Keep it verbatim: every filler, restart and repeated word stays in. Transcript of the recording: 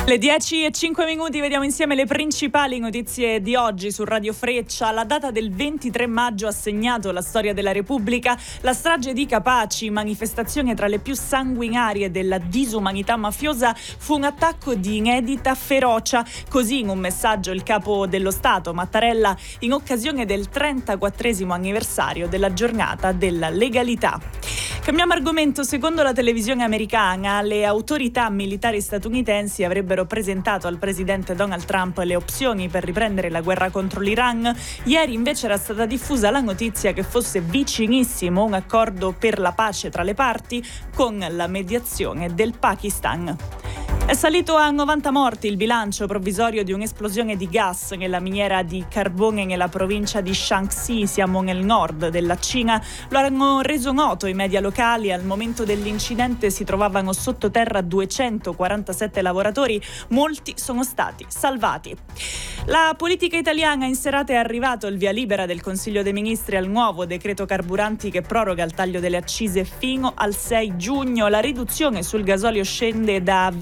Le dieci e cinque minuti, vediamo insieme le principali notizie di oggi su Radio Freccia. La data del ventitré maggio ha segnato la storia della Repubblica. La strage di Capaci, manifestazione tra le più sanguinarie della disumanità mafiosa, fu un attacco di inedita ferocia. Così in un messaggio il capo dello Stato, Mattarella, in occasione del trentaquattresimo anniversario della giornata della legalità. Cambiamo argomento. Secondo la televisione americana, le autorità militari statunitensi avrebbero presentato al presidente Donald Trump le opzioni per riprendere la guerra contro l'Iran. Ieri invece era stata diffusa la notizia che fosse vicinissimo un accordo per la pace tra le parti con la mediazione del Pakistan. È salito a novanta morti il bilancio provvisorio di un'esplosione di gas nella miniera di carbone nella provincia di Shaanxi, siamo nel nord della Cina. Lo hanno reso noto i media locali. Al momento dell'incidente si trovavano sottoterra duecentoquarantasette lavoratori, molti sono stati salvati. La politica italiana. In serata è arrivato il via libera del Consiglio dei Ministri al nuovo decreto carburanti che proroga il taglio delle accise fino al sei giugno. La riduzione sul gasolio scende da